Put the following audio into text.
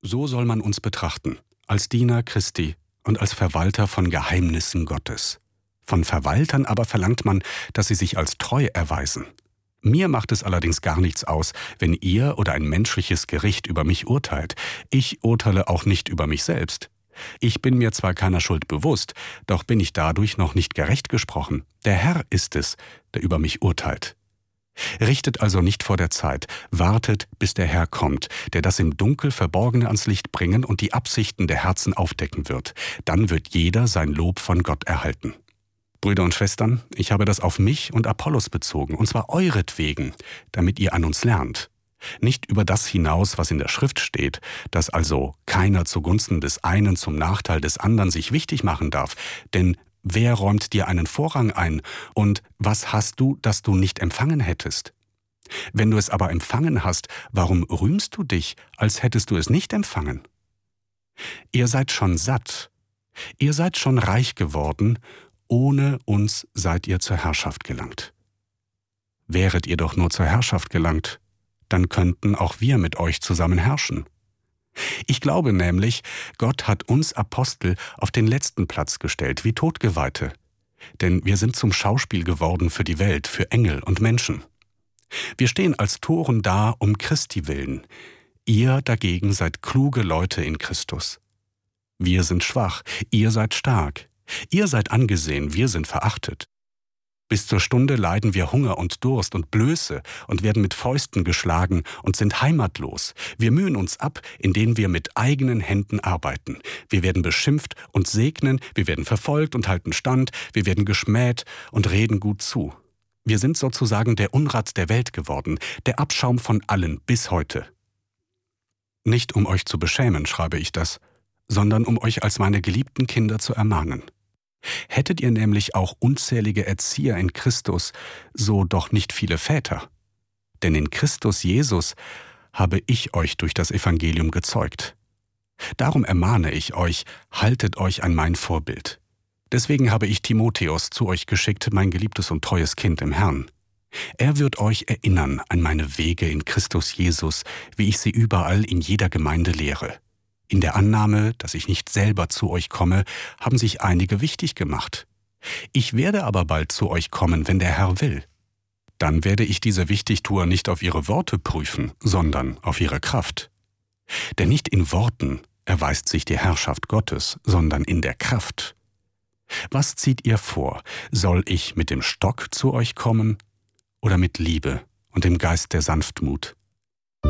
So soll man uns betrachten, als Diener Christi und als Verwalter von Geheimnissen Gottes. Von Verwaltern aber verlangt man, dass sie sich als treu erweisen. Mir macht es allerdings gar nichts aus, wenn ihr oder ein menschliches Gericht über mich urteilt. Ich urteile auch nicht über mich selbst. Ich bin mir zwar keiner Schuld bewusst, doch bin ich dadurch noch nicht gerecht gesprochen. Der Herr ist es, der über mich urteilt. Richtet also nicht vor der Zeit, wartet, bis der Herr kommt, der das im Dunkel Verborgene ans Licht bringen und die Absichten der Herzen aufdecken wird. Dann wird jeder sein Lob von Gott erhalten. Brüder und Schwestern, ich habe das auf mich und Apollos bezogen, und zwar euretwegen, damit ihr an uns lernt. Nicht über das hinaus, was in der Schrift steht, dass also keiner zugunsten des einen zum Nachteil des anderen sich wichtig machen darf, denn wer räumt dir einen Vorrang ein, und was hast du, das du nicht empfangen hättest? Wenn du es aber empfangen hast, warum rühmst du dich, als hättest du es nicht empfangen? Ihr seid schon satt, ihr seid schon reich geworden, ohne uns seid ihr zur Herrschaft gelangt. Wäret ihr doch nur zur Herrschaft gelangt, dann könnten auch wir mit euch zusammen herrschen. Ich glaube nämlich, Gott hat uns Apostel auf den letzten Platz gestellt, wie Todgeweihte. Denn wir sind zum Schauspiel geworden für die Welt, für Engel und Menschen. Wir stehen als Toren da um Christi willen. Ihr dagegen seid kluge Leute in Christus. Wir sind schwach, ihr seid stark. Ihr seid angesehen, wir sind verachtet. Bis zur Stunde leiden wir Hunger und Durst und Blöße und werden mit Fäusten geschlagen und sind heimatlos. Wir mühen uns ab, indem wir mit eigenen Händen arbeiten. Wir werden beschimpft und segnen, wir werden verfolgt und halten stand, wir werden geschmäht und reden gut zu. Wir sind sozusagen der Unrat der Welt geworden, der Abschaum von allen bis heute. Nicht um euch zu beschämen, schreibe ich das, sondern um euch als meine geliebten Kinder zu ermahnen. Hättet ihr nämlich auch unzählige Erzieher in Christus, so doch nicht viele Väter. Denn in Christus Jesus habe ich euch durch das Evangelium gezeugt. Darum ermahne ich euch, haltet euch an mein Vorbild. Deswegen habe ich Timotheus zu euch geschickt, mein geliebtes und treues Kind im Herrn. Er wird euch erinnern an meine Wege in Christus Jesus, wie ich sie überall in jeder Gemeinde lehre. In der Annahme, dass ich nicht selber zu euch komme, haben sich einige wichtig gemacht. Ich werde aber bald zu euch kommen, wenn der Herr will. Dann werde ich diese Wichtigtuer nicht auf ihre Worte prüfen, sondern auf ihre Kraft. Denn nicht in Worten erweist sich die Herrschaft Gottes, sondern in der Kraft. Was zieht ihr vor? Soll ich mit dem Stock zu euch kommen oder mit Liebe und dem Geist der Sanftmut?